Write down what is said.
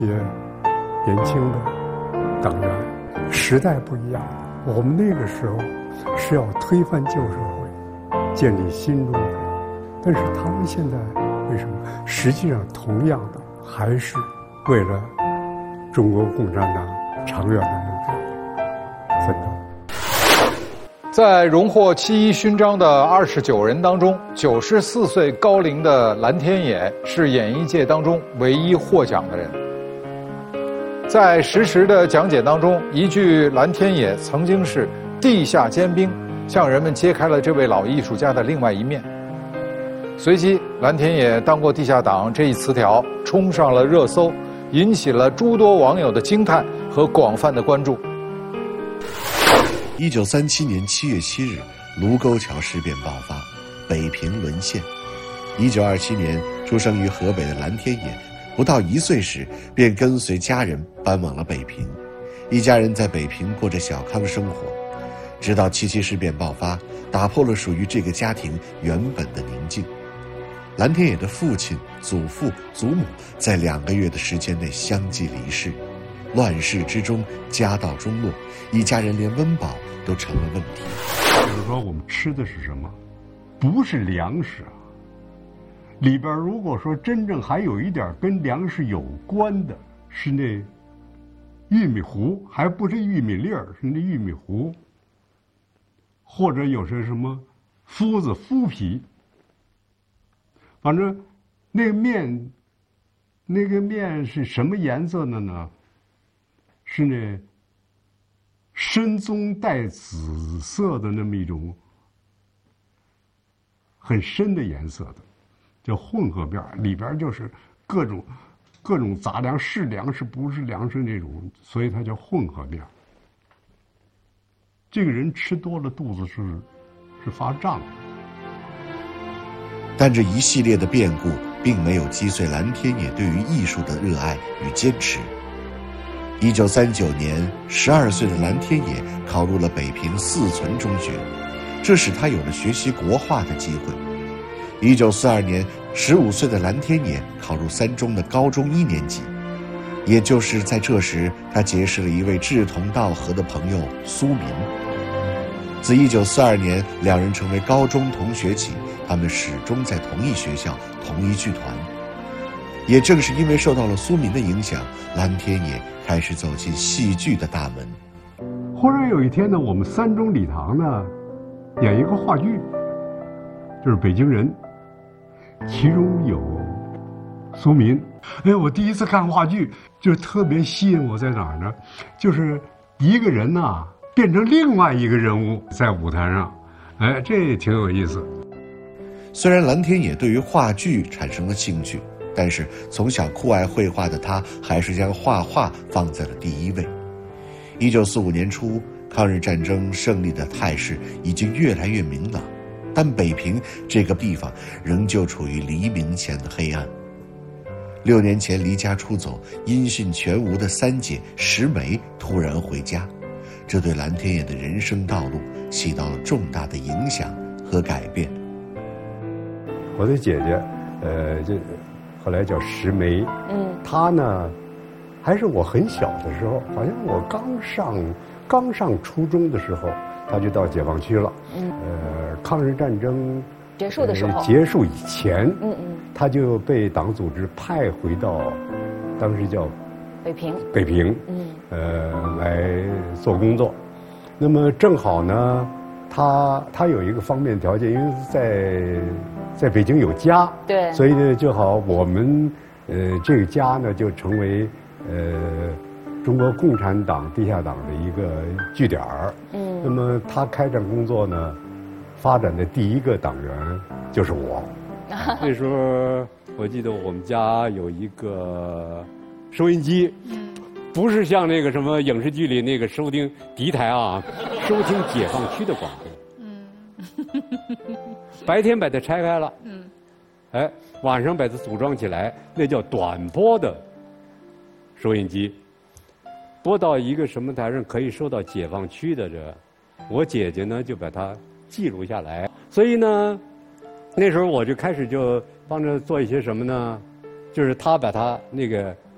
也年轻的党员。时代不一样，我们那个时候是要推翻旧社会，建立新中国，但是他们现在为什么？实际上同样的还是为了中国共产党长远的目标奋斗。 在荣获7·1勋章的29人当中，94岁高龄的蓝天野是演艺界当中唯一获奖的人。在实时的讲解当中，一句蓝天野曾经是地下尖兵，向人们揭开了这位老艺术家的另外一面。随即，蓝天野当过地下党这一词条冲上了热搜，引起了诸多网友的惊叹和广泛的关注。 1937年7月7日，卢沟桥事变爆发，北平沦陷。1927年出生于河北的蓝天野，不到1岁时便跟随家人搬往了北平，一家人在北平过着小康生活。直到7·7事变爆发，打破了属于这个家庭原本的宁静。蓝天野的父亲、祖父、祖母在2个月的时间内相继离世，乱世之中家道中落，一家人连温饱都成了问题。 就是说我们吃的是什么？不是粮食啊。里边如果说真正还有一点跟粮食有关的，是那玉米糊，还不是玉米粒儿，是那玉米糊，或者有些什么麸皮。反正那个面是什么颜色的呢？是那深棕带紫色的那么一种很深的颜色的，叫混合面，里边就是各种杂粮，是粮食不是粮食那种，所以它叫混合面。这个人吃多了肚子是发胀的。 但这一系列的变故并没有击碎蓝天野对于艺术的热爱与坚持。1939年，12岁的蓝天野考入了北平4存中学，这使他有了学习国画的机会。1942年，15岁的蓝天野考入3中的高中1年级，也就是在这时，他结识了一位志同道合的朋友苏民。自1942年2人成为高中同学起，他们始终在同一学校、同一剧团。也正是因为受到了苏民的影响，蓝天野开始走进戏剧的大门。 忽然有一天呢，我们3中礼堂呢演一个话剧，就是北京人，其中有苏民。我第一次看话剧，就特别吸引我在哪儿呢？就是一个人呐变成另外一个人物在舞台上，这也挺有意思。 虽然蓝天野对于话剧产生了兴趣，但是从小酷爱绘画的他，还是将画画放在了第一位。1945年初，抗日战争胜利的态势已经越来越明朗，但北平这个地方仍旧处于黎明前的黑暗。6年前离家出走、音讯全无的3姐石梅突然回家，这对蓝天野的人生道路起到了重大的影响和改变。 我的姐姐，就后来叫石梅，她呢，还是我很小的时候，好像我刚上初中的时候，她就到解放区了。抗日战争结束的时候， 结束以前，她就被党组织派回到，当时叫北平，来做工作。那么正好呢，她有一个方面条件，因为在北京有家， 对， 所以呢，就好我们这个家呢就成为中国共产党地下党的一个据点儿。那么他开展工作呢，发展的第一个党员就是我。那时候我记得我们家有一个收音机，不是像那个什么影视剧里那个收听敌台啊，收听解放区的广播。白天把它拆开了，晚上把它组装起来，那叫短波的收音机，播到一个什么台上可以收到解放区的我姐姐呢就把它记录下来。所以呢，那时候我就开始就帮着做一些什么呢？就是她把她那个